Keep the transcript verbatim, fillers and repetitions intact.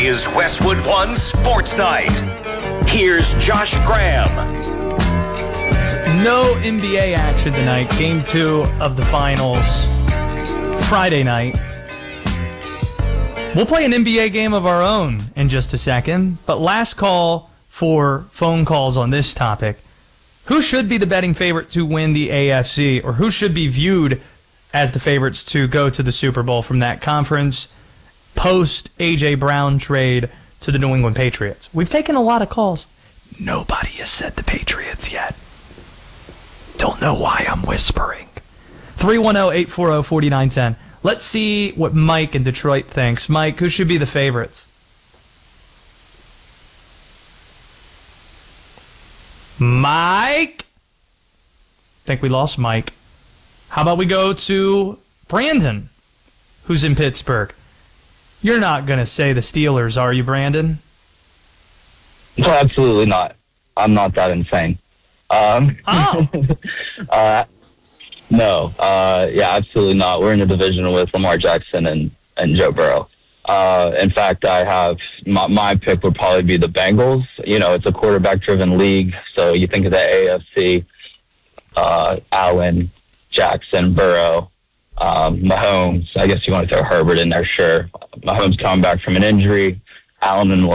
Is Westwood One Sports Night. Here's Josh Graham. No N B A action tonight. Game two of the finals Friday night. We'll play an N B A game of our own in just a second, but last call for phone calls on this topic. Who should be the betting favorite to win the A F C, or who should be viewed as the favorites to go to the Super Bowl from that conference post A J. Brown trade to the New England Patriots? We've taken a lot of calls. Nobody has said the Patriots yet. Don't know why I'm whispering. three one zero, eight four zero, four nine one zero. Let's see what Mike in Detroit thinks. Mike, who should be the favorites? Mike? I think we lost Mike. How about we go to Brandon, who's in Pittsburgh? You're not going to say the Steelers, are you, Brandon? No, absolutely not. I'm not that insane. Um, Oh. uh, no, uh, yeah, absolutely not. We're in a division with Lamar Jackson and, and Joe Burrow. Uh, in fact, I have my, my pick would probably be the Bengals. You know, it's a quarterback-driven league, so you think of the A F C, uh, Allen, Jackson, Burrow, um, Mahomes. I guess you want to throw Herbert in there, sure. Mahomes coming back from an injury. Allen and